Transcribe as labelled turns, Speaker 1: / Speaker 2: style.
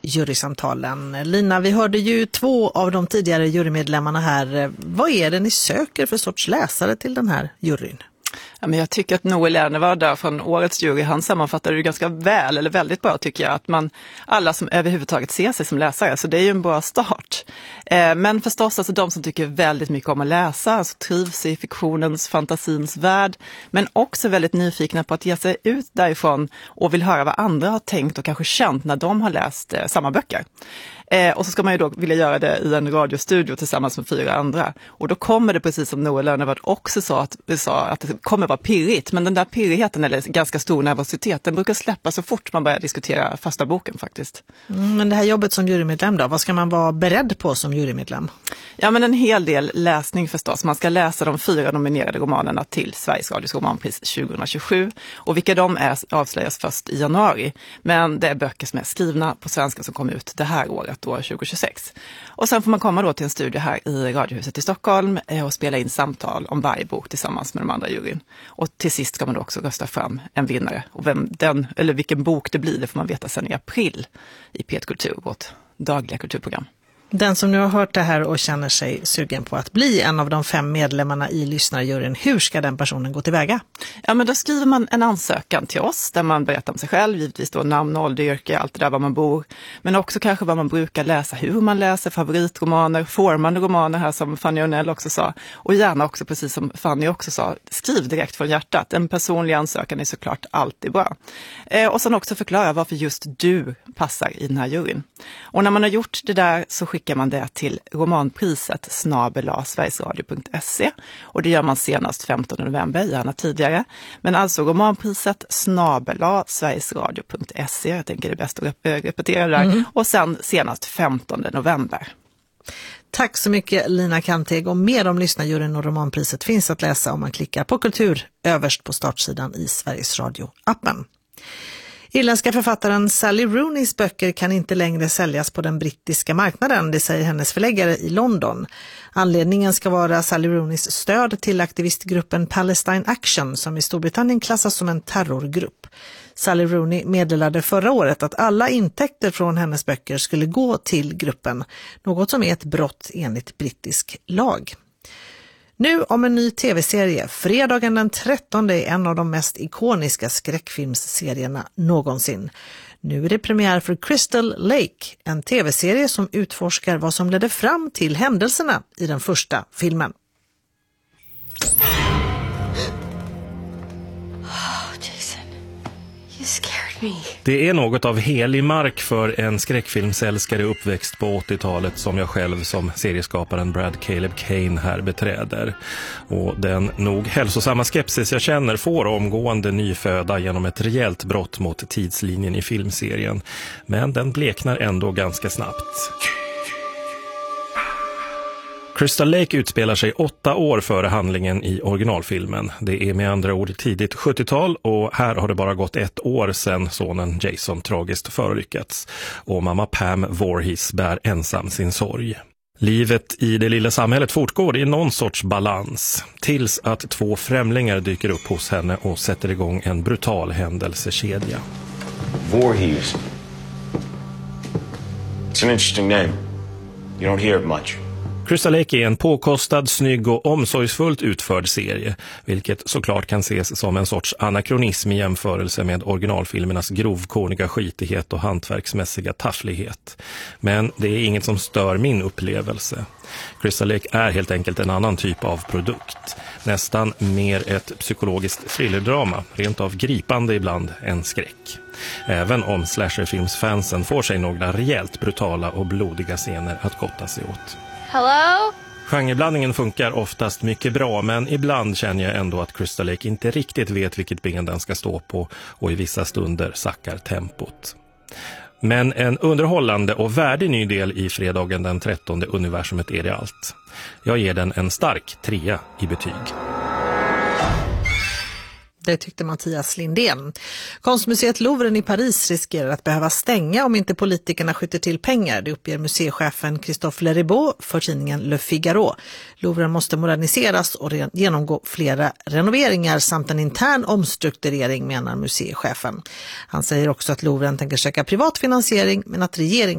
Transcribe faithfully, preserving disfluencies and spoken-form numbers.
Speaker 1: jurysamtalen. Lina, vi hörde ju två av de tidigare jurymedlemmarna här. Vad är det ni söker för sorts läsare till den här juryn?
Speaker 2: Ja, men jag tycker att Noel Ernevard där från årets jury, han sammanfattar det ganska väl, eller väldigt bra tycker jag, att man, alla som överhuvudtaget ser sig som läsare, så det är ju en bra start. Eh, men förstås alltså de som tycker väldigt mycket om att läsa, alltså trivs i fiktionens, fantasins värld, men också väldigt nyfikna på att ge sig ut därifrån och vill höra vad andra har tänkt och kanske känt när de har läst eh, samma böcker. Eh, och så ska man ju då vilja göra det i en radiostudio tillsammans med fyra andra. Och då kommer det, precis som Noel Ernevard också sa, att, sa, att det kommer vara pirrigt. Men den där pirrigheten, eller ganska stor nervositet, den brukar släppa så fort man börjar diskutera fasta boken faktiskt.
Speaker 1: Mm, men det här jobbet som jurymedlem då, vad ska man vara beredd på som jurymedlem?
Speaker 2: Ja, men en hel del läsning förstås. Man ska läsa de fyra nominerade romanerna till Sveriges Radios romanpris tjugohundratjugosju. Och vilka de är avslöjas först i januari. Men det är böcker som är skrivna på svenska som kommer ut det här året, år tjugohundratjugosex. Och sen får man komma då till en studio här i Radiohuset i Stockholm och spela in samtal om varje bok tillsammans med de andra juryn. Och till sist ska man då också rösta fram en vinnare. Och vem den, eller vilken bok det blir, det får man veta sen i april i P ett Kultur, vårt dagliga kulturprogram.
Speaker 1: Den som nu har hört det här och känner sig sugen på att bli en av de fem medlemmarna i lyssnarjuryn, hur ska den personen gå tillväga?
Speaker 2: Ja, men då skriver man en ansökan till oss där man berättar om sig själv, givetvis då namn, ålder, yrke, allt det där var man bor. Men också kanske vad man brukar läsa, hur man läser, favoritromaner, formande romaner här som Fanny Örnell också sa. Och gärna också, precis som Fanny också sa, skriv direkt från hjärtat. En personlig ansökan är såklart alltid bra. Eh, och sen också förklara varför just du passar i den här juryn. Och när man har gjort det där så skickar man det till romanpriset snabel-a sverigesradio punkt se och det gör man senast femtonde november, gärna tidigare. Men alltså romanpriset snabel-a sverigesradio punkt se, jag tänker det är bäst att rep- repetera det där, mm. och sen senast femtonde november.
Speaker 1: Tack så mycket Lina Kanteg, och mer om lyssnarjuryn och romanpriset finns att läsa om man klickar på kultur överst på startsidan i Sveriges Radio-appen. Irländska författaren Sally Rooneys böcker kan inte längre säljas på den brittiska marknaden, det säger hennes förläggare i London. Anledningen ska vara Sally Rooneys stöd till aktivistgruppen Palestine Action som i Storbritannien klassas som en terrorgrupp. Sally Rooney meddelade förra året att alla intäkter från hennes böcker skulle gå till gruppen, något som är ett brott enligt brittisk lag. Nu om en ny tv-serie. Fredagen den trettonde är en av de mest ikoniska skräckfilmsserierna någonsin. Nu är det premiär för Crystal Lake, en tv-serie som utforskar vad som ledde fram till händelserna i den första filmen.
Speaker 3: Oh, Jason, you scared me.
Speaker 4: Det är något av helig mark för en skräckfilmsälskare uppväxt på åttiotalet som jag själv som serieskaparen Brad Caleb Kane här beträder. Och den nog hälsosamma skepsis jag känner får omgående nyföda genom ett rejält brott mot tidslinjen i filmserien. Men den bleknar ändå ganska snabbt. Crystal Lake utspelar sig åtta år före handlingen i originalfilmen. Det är med andra ord tidigt sjuttiotal och här har det bara gått ett år sedan sonen Jason tragiskt förolyckats. Och mamma Pam Voorhees bär ensam sin sorg. Livet i det lilla samhället fortgår i någon sorts balans tills att två främlingar dyker upp hos henne och sätter igång en brutal händelsekedja.
Speaker 5: Voorhees. It's an interesting name. You don't hear it much.
Speaker 4: Crystal Lake är en påkostad, snygg och omsorgsfullt utförd serie, vilket såklart kan ses som en sorts anakronism i jämförelse med originalfilmernas grovkorniga skitighet och hantverksmässiga tafflighet. Men det är inget som stör min upplevelse. Crystal Lake är helt enkelt en annan typ av produkt. Nästan mer ett psykologiskt thrillerdrama, rent av gripande ibland än skräck. Även om slasherfilmsfansen får sig några rejält brutala och blodiga scener att gotta sig åt.
Speaker 3: Hello?
Speaker 4: Genreblandningen funkar oftast mycket bra, men ibland känner jag ändå att Crystal Lake inte riktigt vet vilket ben den ska stå på och i vissa stunder sackar tempot. Men en underhållande och värdig ny del i fredagen den trettonde universumet är det allt. Jag ger den en stark trea i betyg.
Speaker 1: Det tyckte Mattias Lindén. Konstmuseet Louvren i Paris riskerar att behöva stänga om inte politikerna skjuter till pengar. Det uppger museichefen Christophe Leribaud för tidningen Le Figaro. Louvren måste moderniseras och genomgå flera renoveringar samt en intern omstrukturering, menar museichefen. Han säger också att Louvren tänker söka privat finansiering men att regeringen